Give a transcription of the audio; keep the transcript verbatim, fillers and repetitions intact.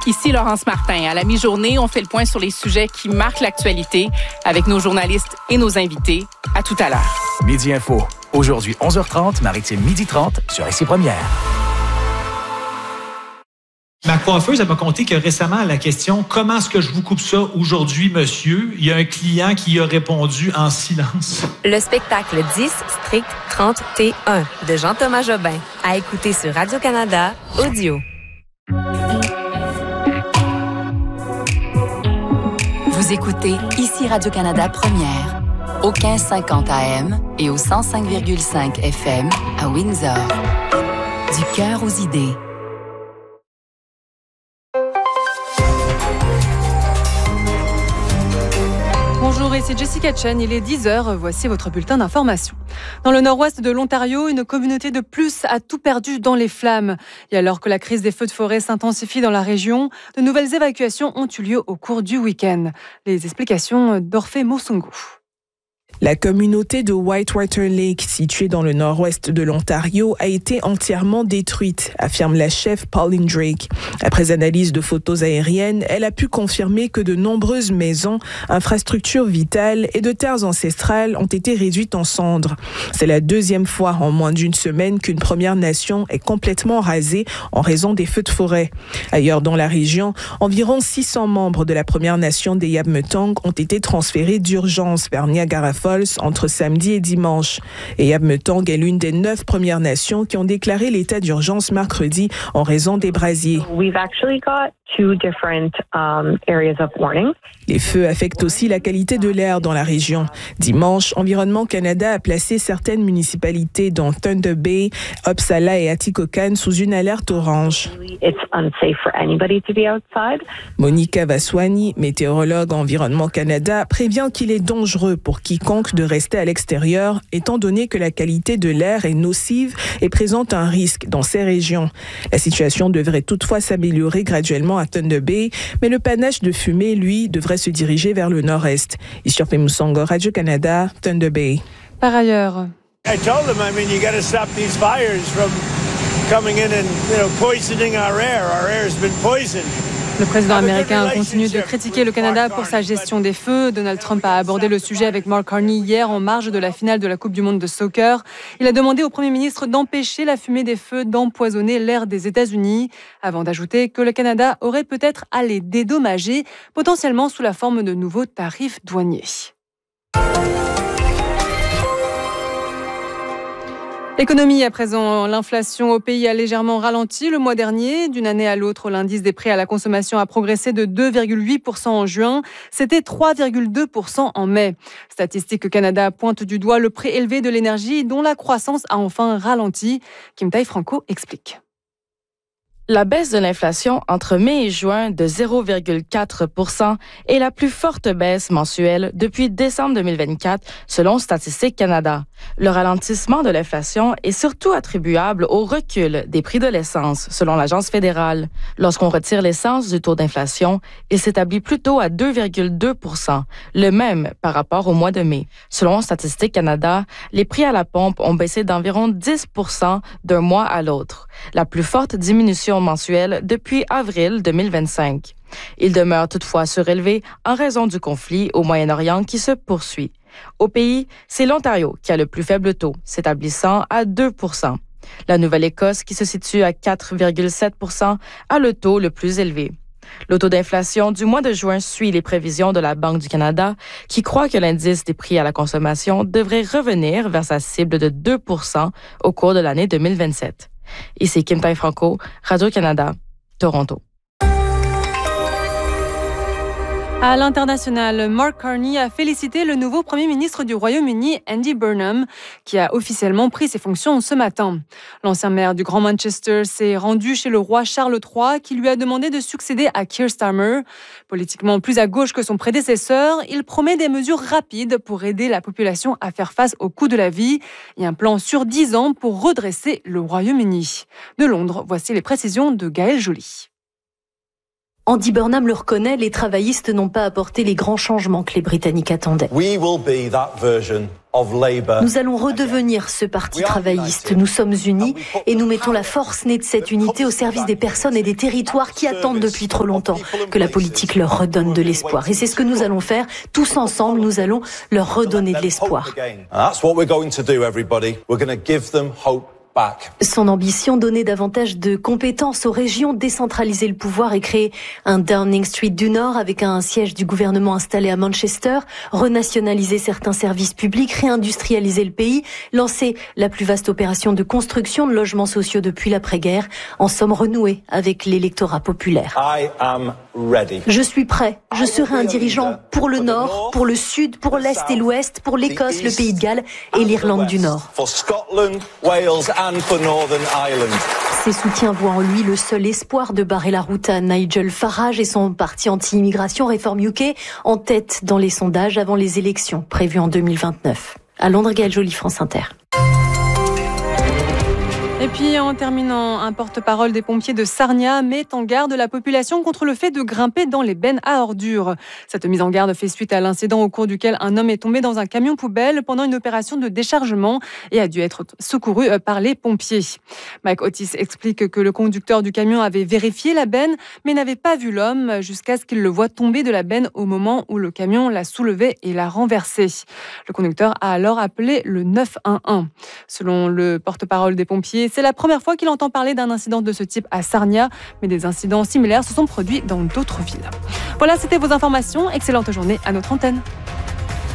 Ici Laurence Martin. À la mi-journée, on fait le point sur les sujets qui marquent l'actualité avec nos journalistes et nos invités. À tout à l'heure. Midi Info. Aujourd'hui, onze heures trente, Maritime midi trente sur Ici Première. Ma coiffeuse, elle m'a conté que récemment, à la question « Comment est-ce que je vous coupe ça aujourd'hui, monsieur? » il y a un client qui a répondu en silence. Le spectacle dix, strict trente T un de Jean-Thomas Jobin. À écouter sur Radio-Canada Audio. Vous écoutez Ici Radio-Canada Première, au quinze cinquante A M et au cent cinq virgule cinq F M à Windsor. Du cœur aux idées. Bonjour, ici Jessica Chen, il est dix heures, voici votre bulletin d'information. Dans le nord-ouest de l'Ontario, une communauté de plus a tout perdu dans les flammes. Et alors que la crise des feux de forêt s'intensifie dans la région, de nouvelles évacuations ont eu lieu au cours du week-end. Les explications d'Orphée Mosungu. La communauté de Whitewater Lake, située dans le nord-ouest de l'Ontario, a été entièrement détruite, affirme la chef Pauline Drake. Après analyse de photos aériennes, elle a pu confirmer que de nombreuses maisons, infrastructures vitales et de terres ancestrales ont été réduites en cendres. C'est la deuxième fois en moins d'une semaine qu'une Première Nation est complètement rasée en raison des feux de forêt. Ailleurs dans la région, environ six cents membres de la Première Nation des Yabmetang ont été transférés d'urgence vers Niagara Falls entre samedi et dimanche. Et Yabmetang est l'une des neuf Premières Nations qui ont déclaré l'état d'urgence mercredi en raison des brasiers. We've actually got two different um, areas of warning. Les feux affectent aussi la qualité de l'air dans la région. Dimanche, Environnement Canada a placé certaines municipalités dont Thunder Bay, Uppsala et Atikokan sous une alerte orange. It's unsafe for anybody to be outside. Monica Vaswani, météorologue à Environnement Canada, prévient qu'il est dangereux pour quiconque de rester à l'extérieur, étant donné que la qualité de l'air est nocive et présente un risque dans ces régions. La situation devrait toutefois s'améliorer graduellement à Thunder Bay, mais le panache de fumée, lui, devrait se diriger vers le nord-est. Ici Orphée Mosungu, Radio-Canada, Thunder Bay. Par ailleurs, I told them, I mean, you got to stop these fires from coming in and, you know, poisoning our air. Our air has been poisoned. le président américain continue de critiquer le Canada pour sa gestion des feux. Donald Trump a abordé le sujet avec Mark Carney hier en marge de la finale de la Coupe du monde de soccer. Il a demandé au Premier ministre d'empêcher la fumée des feux d'empoisonner l'air des États-Unis, avant d'ajouter que le Canada aurait peut-être à les dédommager, potentiellement sous la forme de nouveaux tarifs douaniers. Économie à présent, l'inflation au pays a légèrement ralenti le mois dernier. D'une année à l'autre, l'indice des prix à la consommation a progressé de deux virgule huit pour cent en juin. C'était trois virgule deux pour cent en mai. Statistique Canada pointe du doigt le prix élevé de l'énergie dont la croissance a enfin ralenti. Kim Tai-Franco explique. La baisse de l'inflation entre mai et juin de zéro virgule quatre pour cent est la plus forte baisse mensuelle depuis décembre deux mille vingt-quatre, selon Statistique Canada. Le ralentissement de l'inflation est surtout attribuable au recul des prix de l'essence, selon l'Agence fédérale. Lorsqu'on retire l'essence du taux d'inflation, il s'établit plutôt à deux virgule deux pour cent, le même par rapport au mois de mai. Selon Statistique Canada, les prix à la pompe ont baissé d'environ dix pour cent d'un mois à l'autre, la plus forte diminution mensuelle depuis avril deux mille vingt-cinq. Il demeure toutefois surélevé en raison du conflit au Moyen-Orient qui se poursuit. Au pays, c'est l'Ontario qui a le plus faible taux, s'établissant à deux pour cent. La Nouvelle-Écosse, qui se situe à quatre virgule sept pour cent, a le taux le plus élevé. Le taux d'inflation du mois de juin suit les prévisions de la Banque du Canada, qui croit que l'indice des prix à la consommation devrait revenir vers sa cible de deux pour cent au cours de l'année deux mille vingt-sept. Ici Kim Tai-Franco, Radio-Canada, Toronto. À l'international, Mark Carney a félicité le nouveau Premier ministre du Royaume-Uni, Andy Burnham, qui a officiellement pris ses fonctions ce matin. L'ancien maire du Grand Manchester s'est rendu chez le roi Charles trois, qui lui a demandé de succéder à Keir Starmer. Politiquement plus à gauche que son prédécesseur, il promet des mesures rapides pour aider la population à faire face au coût de la vie et un plan sur dix ans pour redresser le Royaume-Uni. De Londres, voici les précisions de Gaël Joly. Andy Burnham le reconnaît, les travaillistes n'ont pas apporté les grands changements que les Britanniques attendaient. We will be that version of Labour. Nous allons redevenir ce parti travailliste. Nous sommes unis et nous mettons la force née de cette unité au service des personnes et des territoires qui attendent depuis trop longtemps que la politique leur redonne de l'espoir. Et c'est ce que nous allons faire. Tous ensemble, nous allons leur redonner de l'espoir. That's what we're going to do, everybody. We're going to give them hope. Back. Son ambition, donner davantage de compétences aux régions, décentraliser le pouvoir et créer un Downing Street du Nord avec un siège du gouvernement installé à Manchester, renationaliser certains services publics, réindustrialiser le pays, lancer la plus vaste opération de construction de logements sociaux depuis l'après-guerre, en somme renouer avec l'électorat populaire. I am ready. Je suis prêt. Je serai un dirigeant pour le Nord, pour le Sud, pour l'Est et l'Ouest, pour l'Écosse, le Pays de Galles et l'Irlande du Nord. For Scotland, Wales and for Northern Ireland. Ses soutiens voient en lui le seul espoir de barrer la route à Nigel Farage et son parti anti-immigration Reform U K en tête dans les sondages avant les élections prévues en deux mille vingt-neuf. À Londres, Gaëlle Joly, France Inter. Et puis, en terminant, un porte-parole des pompiers de Sarnia met en garde la population contre le fait de grimper dans les bennes à ordures. Cette mise en garde fait suite à l'incident au cours duquel un homme est tombé dans un camion poubelle pendant une opération de déchargement et a dû être secouru par les pompiers. Mike Otis explique que le conducteur du camion avait vérifié la benne, mais n'avait pas vu l'homme jusqu'à ce qu'il le voie tomber de la benne au moment où le camion l'a soulevé et l'a renversé. Le conducteur a alors appelé le neuf un un. Selon le porte-parole des pompiers, c'est la première fois qu'il entend parler d'un incident de ce type à Sarnia, mais des incidents similaires se sont produits dans d'autres villes. Voilà, c'était vos informations. Excellente journée à notre antenne.